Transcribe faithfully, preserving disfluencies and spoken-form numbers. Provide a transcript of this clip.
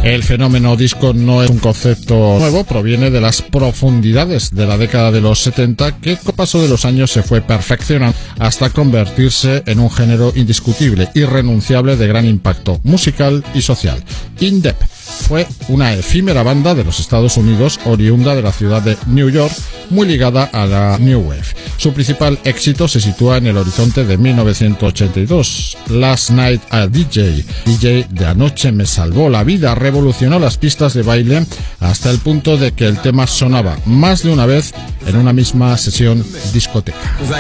El fenómeno disco no es un concepto nuevo, proviene de las profundidades de la década de los setenta, que con el paso de los años se fue perfeccionando hasta convertirse en un género indiscutible, irrenunciable, de gran impacto musical y social. In Depth fue una efímera banda de los Estados Unidos, oriunda de la ciudad de New York, muy ligada a la New Wave. Su principal éxito se sitúa en el horizonte de mil novecientos ochenta y dos. Last Night a D J, D J de Anoche me salvó la vida, revolucionó las pistas de baile hasta el punto de que el tema sonaba más de una vez en una misma sesión discoteca.